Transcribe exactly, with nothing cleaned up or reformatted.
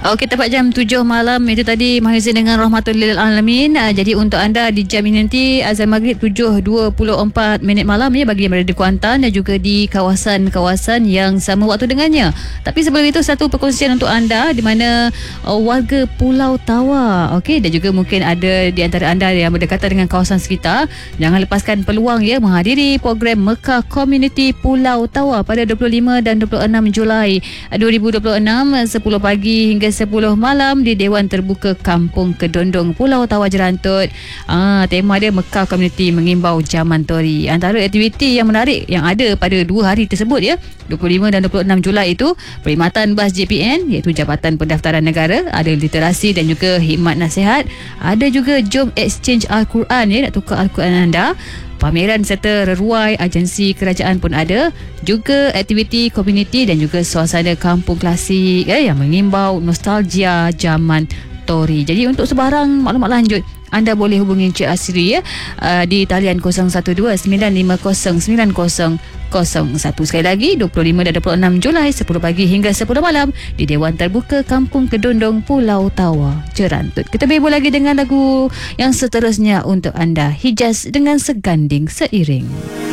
Okey, tepat jam tujuh malam itu tadi Mahizin dengan Rahmatul Lil Alamin. Uh, jadi untuk anda di jam ini nanti azan maghrib tujuh dua puluh empat minit malam ya, bagi yang berada di Kuantan dan juga di kawasan-kawasan yang sama waktu dengannya. Tapi sebelum itu satu perkongsian untuk anda di mana uh, warga Pulau Tawa, okey, dan juga mungkin ada di antara anda yang berdekatan dengan kawasan sekitar, jangan lepaskan peluang ya menghadiri program Mekah Community Pulau Tawa pada dua puluh lima dan dua puluh enam Julai dua ribu dua puluh enam sepuluh pagi hingga sepuluh malam di Dewan Terbuka Kampung Kedondong Pulau Tawa Jerantut. Ah, tema dia Mekah Community mengimbau Jaman Tori. Antara aktiviti yang menarik yang ada pada dua hari tersebut ya, dua puluh lima dan dua puluh enam Julai itu perkhidmatan bas J P N iaitu Jabatan Pendaftaran Negara, ada literasi dan juga khidmat nasihat, ada juga jom exchange Al-Quran ya, nak tukar Al-Quran anda. Pameran serta reruai agensi kerajaan pun ada, juga aktiviti komuniti dan juga suasana kampung klasik eh, yang mengimbau nostalgia zaman Tori. Jadi untuk sebarang maklumat lanjut anda boleh hubungi Encik Asri ya, uh, di talian kosong satu dua sembilan lima kosong sembilan kosong kosong satu. Sekali lagi dua puluh lima dan dua puluh enam Julai sepuluh pagi hingga sepuluh malam di Dewan Terbuka Kampung Kedondong Pulau Tawa Jerantut. Kita berbalik lagi dengan lagu yang seterusnya untuk anda, Hijaz dengan Seganding Seiring.